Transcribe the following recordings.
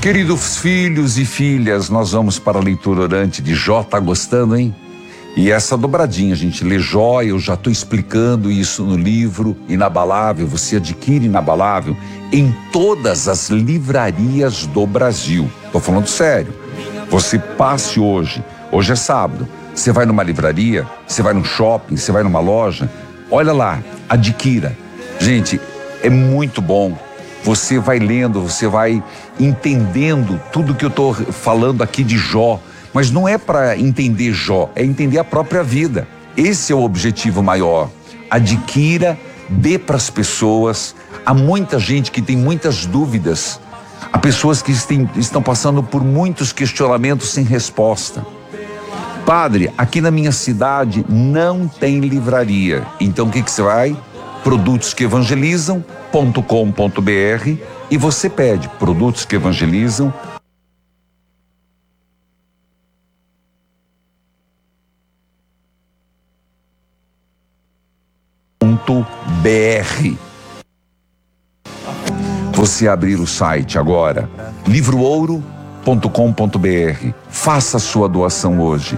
Queridos filhos e filhas, nós vamos para a leitura orante de Jó. Tá gostando, hein? E essa dobradinha, gente, lê Jó, eu já estou explicando isso no livro Inabalável. Você adquire Inabalável em todas as livrarias do Brasil. Tô falando sério. Você passe hoje é sábado, você vai numa livraria, você vai num shopping, você vai numa loja, olha lá, adquira. Gente, é muito bom. Você vai lendo, você vai entendendo tudo que eu estou falando aqui de Jó. Mas não é para entender Jó, é entender a própria vida. Esse é o objetivo maior. Adquira, dê para as pessoas. Há muita gente que tem muitas dúvidas. Há pessoas que estão passando por muitos questionamentos sem resposta. Padre, aqui na minha cidade não tem livraria. Então o que você vai? Produtosqueevangelizam.com.br e você pede Produtos que Evangelizam. .br. Você abrir o site agora, livroouro.com.br. Faça a sua doação hoje,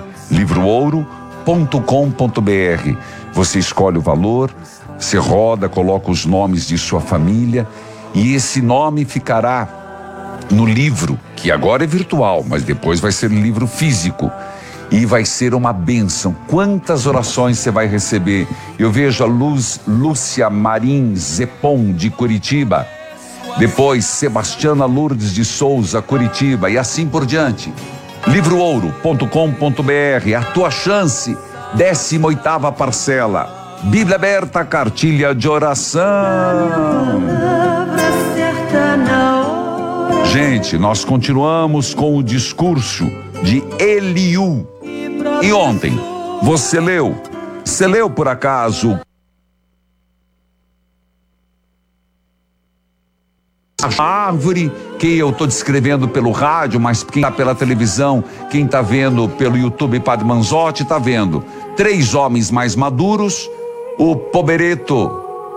livroouro.com.br. Você escolhe o valor, você roda, coloca os nomes de sua família e esse nome ficará no livro, que agora é virtual, mas depois vai ser livro físico. E vai ser uma bênção. Quantas orações você vai receber? Eu vejo a Lúcia Marim Zepon, de Curitiba. Depois, Sebastiana Lourdes de Souza, Curitiba. E assim por diante. Livroouro.com.br. A tua chance, 18ª parcela. Bíblia aberta, cartilha de oração. Gente, nós continuamos com o discurso de Eliú. E ontem, você leu por acaso a árvore que eu estou descrevendo pelo rádio, mas quem está pela televisão, quem está vendo pelo YouTube Padre Manzotti, está vendo 3 homens mais maduros, o povereto.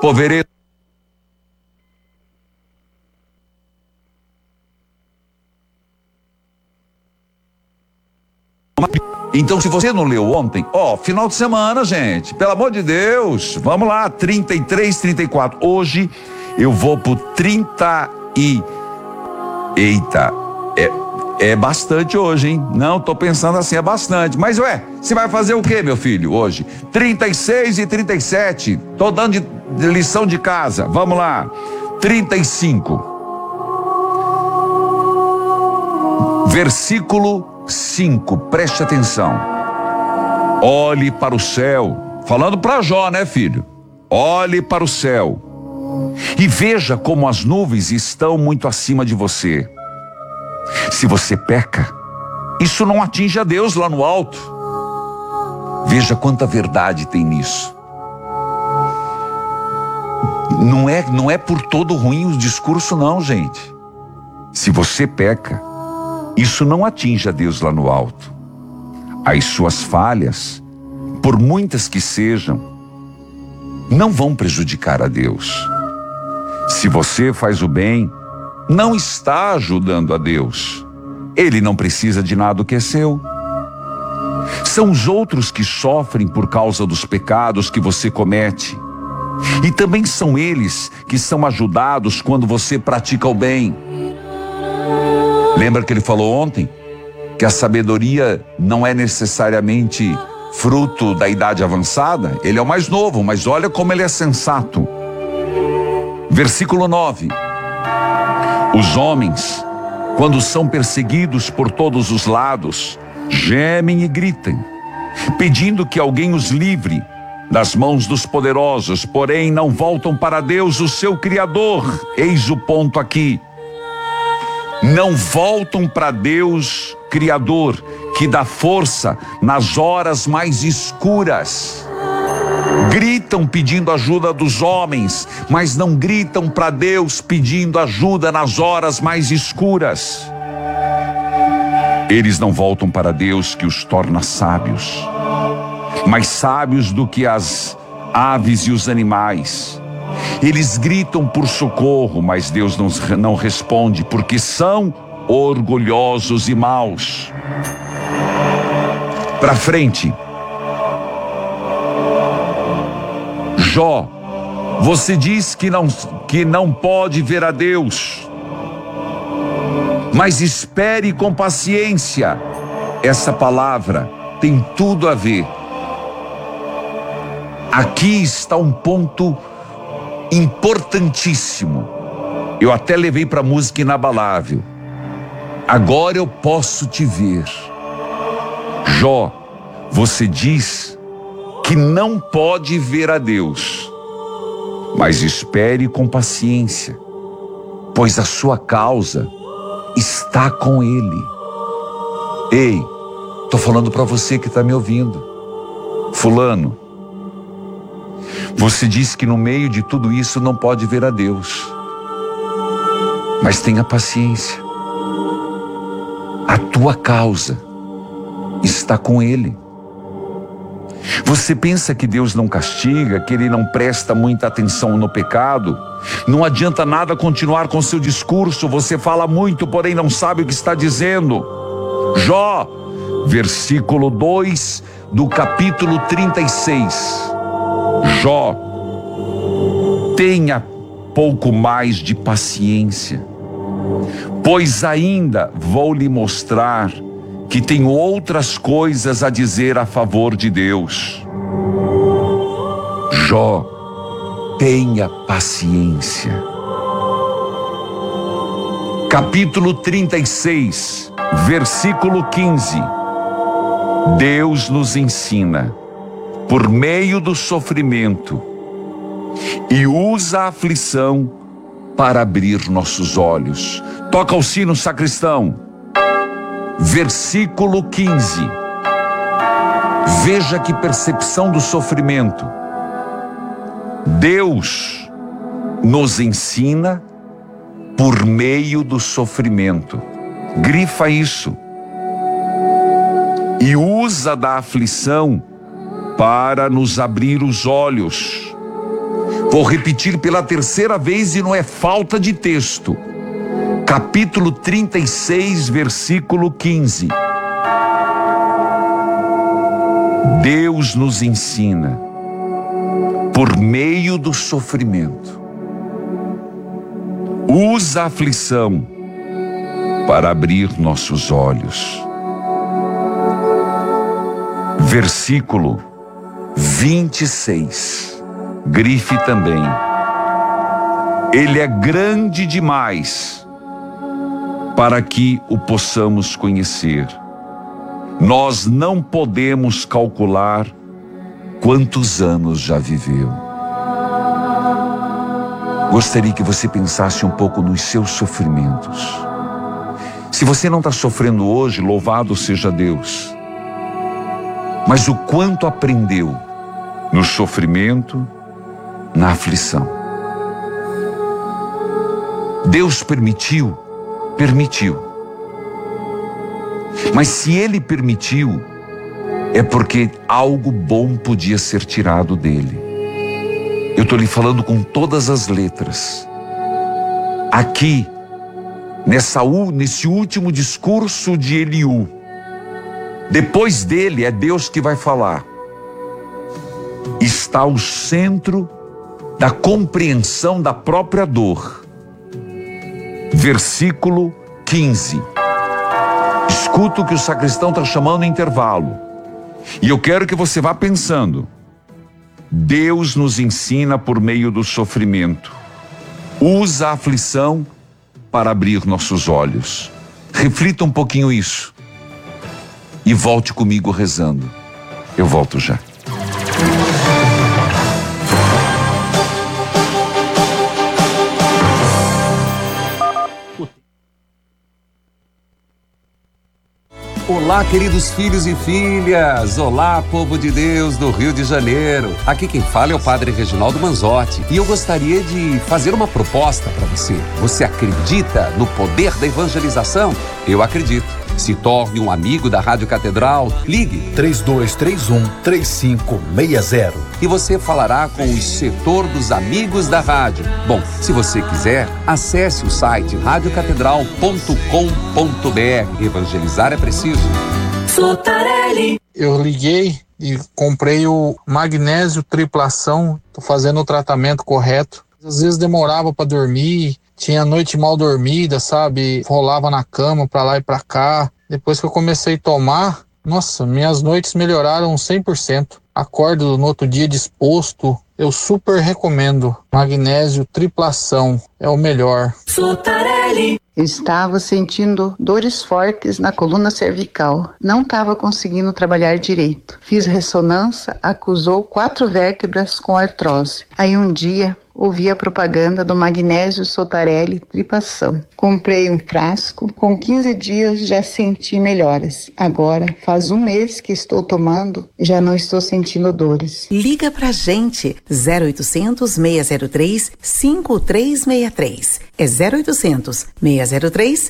Então, se você não leu ontem, final de semana, gente, pelo amor de Deus, vamos lá, 33, 34. Hoje eu vou pro 30 e... Eita, é bastante hoje, hein? Não, tô pensando assim, é bastante. Mas, você vai fazer o quê, meu filho, hoje? 36 e 37, tô dando de lição de casa, vamos lá. 35. Versículo 5, preste atenção. Olhe para o céu, falando para Jó, né, filho? Olhe para o céu e veja como as nuvens estão muito acima de você. Se você peca, isso não atinge a Deus lá no alto. Veja quanta verdade tem nisso. Não é por todo ruim o discurso, não, gente. Se você peca, isso não atinge a Deus lá no alto. As suas falhas, por muitas que sejam, não vão prejudicar a Deus. Se você faz o bem, não está ajudando a Deus. Ele não precisa de nada que é seu. São os outros que sofrem por causa dos pecados que você comete. E também são eles que são ajudados quando você pratica o bem. Lembra que ele falou ontem? Que a sabedoria não é necessariamente fruto da idade avançada? Ele é o mais novo, mas olha como ele é sensato. Versículo 9. Os homens, quando são perseguidos por todos os lados, gemem e gritam, pedindo que alguém os livre das mãos dos poderosos, porém não voltam para Deus, o seu Criador. Eis o ponto aqui. Não voltam para Deus Criador, que dá força nas horas mais escuras. Gritam pedindo ajuda dos homens, mas não gritam para Deus pedindo ajuda nas horas mais escuras. Eles não voltam para Deus, que os torna sábios, mais sábios do que as aves e os animais. Eles gritam por socorro, mas Deus não responde, porque são orgulhosos e maus. Para frente. Jó, você diz que não pode ver a Deus, mas espere com paciência. Essa palavra tem tudo a ver. Aqui está um ponto importantíssimo. Eu até levei para a música Inabalável. Agora eu posso te ver. Jó, você diz que não pode ver a Deus, mas espere com paciência, pois a sua causa está com Ele. Ei, tô falando para você que está me ouvindo. Fulano, você diz que no meio de tudo isso não pode ver a Deus, mas tenha paciência. A tua causa está com Ele. Você pensa que Deus não castiga, que Ele não presta muita atenção no pecado? Não adianta nada continuar com seu discurso, você fala muito, porém não sabe o que está dizendo. Jó, versículo 2 do capítulo 36. Jó, tenha pouco mais de paciência, pois ainda vou lhe mostrar que tenho outras coisas a dizer a favor de Deus. Jó, tenha paciência. Capítulo 36, versículo 15. Deus nos ensina, por meio do sofrimento, e usa a aflição para abrir nossos olhos. Toca o sino, sacristão. Versículo 15. Veja que percepção do sofrimento. Deus nos ensina por meio do sofrimento. Grifa isso. E usa da aflição para nos abrir os olhos. Vou repetir pela terceira vez e não é falta de texto. Capítulo 36, versículo 15. Deus nos ensina por meio do sofrimento. Usa a aflição para abrir nossos olhos. Versículo 26. Grife também. Ele é grande demais para que o possamos conhecer. Nós não podemos calcular quantos anos já viveu. Gostaria que você pensasse um pouco nos seus sofrimentos. Se você não está sofrendo hoje, louvado seja Deus. Mas o quanto aprendeu no sofrimento, na aflição. Deus permitiu. Mas se Ele permitiu, é porque algo bom podia ser tirado dele. Eu estou lhe falando com todas as letras. Aqui, nesse último discurso de Eliú, depois dele é Deus que vai falar. Está o centro da compreensão da própria dor. Versículo 15. Escuta o que o sacristão está chamando de intervalo. E eu quero que você vá pensando. Deus nos ensina por meio do sofrimento. Usa a aflição para abrir nossos olhos. Reflita um pouquinho isso. E volte comigo rezando. Eu volto já. Olá, queridos filhos e filhas. Olá, povo de Deus do Rio de Janeiro. Aqui quem fala é o Padre Reginaldo Manzotti. E eu gostaria de fazer uma proposta para você. Você acredita no poder da evangelização? Eu acredito. Se torne um amigo da Rádio Catedral. Ligue 3231-3560. e você falará com o setor dos amigos da rádio. Bom, se você quiser, acesse o site radiocatedral.com.br. Evangelizar é preciso. Sotarelli. Eu liguei e comprei o magnésio triplação. Tô fazendo o tratamento correto. Às vezes demorava para dormir, tinha noite mal dormida, sabe? Rolava na cama pra lá e pra cá. Depois que eu comecei a tomar, nossa, minhas noites melhoraram 100%. Acordo no outro dia disposto. Eu super recomendo. Magnésio triplação é o melhor. Sotarelli. Eu estava sentindo dores fortes na coluna cervical. Não estava conseguindo trabalhar direito. Fiz ressonância, acusou 4 vértebras com artrose. Aí um dia ouvi a propaganda do magnésio Sotarelli triplação. Comprei um frasco, com 15 dias já senti melhoras. Agora faz 1 mês que estou tomando e já não estou sentindo dores. Liga pra gente, 0800 603 5363. É 0800 603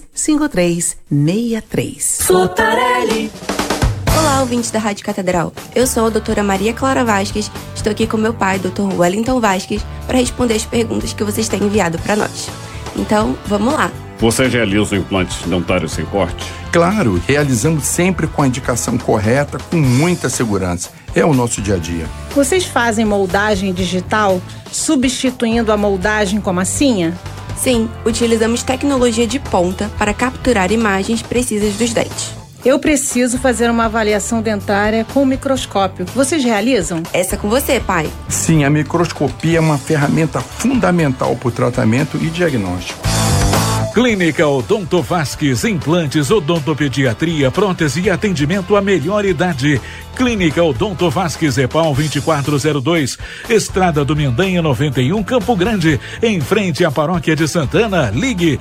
5363. Sotarelli. Olá, ouvintes da Rádio Catedral. Eu sou a doutora Maria Clara Vasques. Estou aqui com meu pai, Dr. Wellington Vasques, para responder as perguntas que vocês têm enviado para nós. Então, vamos lá. Você realiza implantes dentários sem corte? Claro, realizamos sempre com a indicação correta, com muita segurança. É o nosso dia a dia. Vocês fazem moldagem digital, substituindo a moldagem com a massinha? Sim, utilizamos tecnologia de ponta para capturar imagens precisas dos dentes. Eu preciso fazer uma avaliação dentária com microscópio. Vocês realizam? Essa é com você, pai. Sim, a microscopia é uma ferramenta fundamental para o tratamento e diagnóstico. Clínica Odonto Vasques, implantes, odontopediatria, prótese e atendimento à melhor idade. Clínica Odonto Vasques, EPAL 2402, Estrada do Mendanha 91, Campo Grande, em frente à Paróquia de Santana. Ligue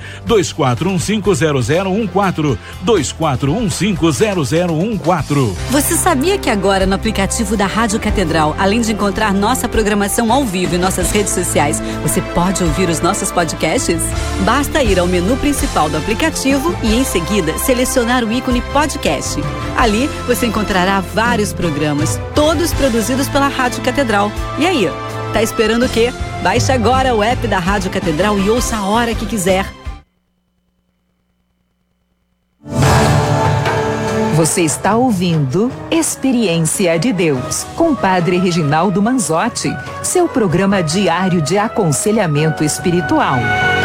24150014, 24150014. Você sabia que agora no aplicativo da Rádio Catedral, além de encontrar nossa programação ao vivo em nossas redes sociais, você pode ouvir os nossos podcasts? Basta ir ao menu principal do aplicativo e em seguida selecionar o ícone podcast. Ali você encontrará vários programas, todos produzidos pela Rádio Catedral. E aí, tá esperando o quê? Baixe agora o app da Rádio Catedral e ouça a hora que quiser. Você está ouvindo Experiência de Deus, com o Padre Reginaldo Manzotti, seu programa diário de aconselhamento espiritual.